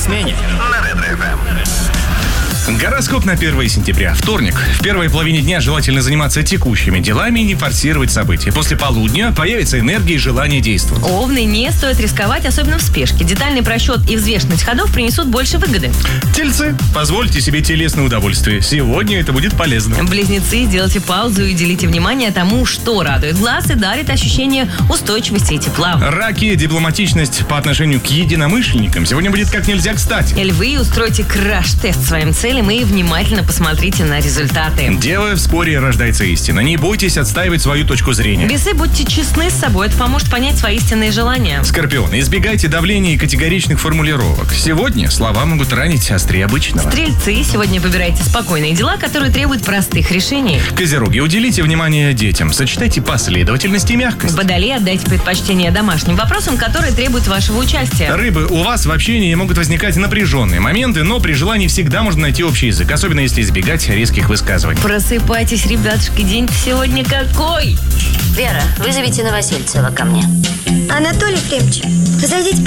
смене» на Ретро-ФМ. Гороскоп на 1 сентября. Вторник. В первой половине дня желательно заниматься текущими делами и не форсировать события. После полудня появится энергия и желание действовать. Овны, не стоит рисковать, особенно в спешке. Детальный просчет и взвешенность ходов принесут больше выгоды. Тельцы. Позвольте себе телесное удовольствие. Сегодня это будет полезно. Близнецы, сделайте паузу и уделите внимание тому, что радует глаз и дарит ощущение устойчивости и тепла. Раки. Дипломатичность по отношению к единомышленникам сегодня будет как нельзя кстати. Львы, устройте краш-тест своим целям и внимательно посмотрите на результаты. Девы, в споре рождается истина. Не бойтесь отстаивать свою точку зрения. Весы, будьте честны с собой, это поможет понять свои истинные желания. Скорпион, избегайте давления и категоричных формулировок. Сегодня слова могут ранить острее обычного. Стрельцы, сегодня выбирайте спокойные дела, которые требуют простых решений. Козероги, уделите внимание детям. Сочетайте последовательность и мягкость. Водолеи, отдайте предпочтение домашним вопросам, которые требуют вашего участия. Рыбы, у вас в общении могут возникать напряженные моменты, но при желании всегда можно найти общий язык, особенно если избегать резких высказываний. Просыпайтесь, ребятушки, день сегодня какой? Вера, вызовите Новосельцева ко мне. Анатолий Ефремович, зайдите,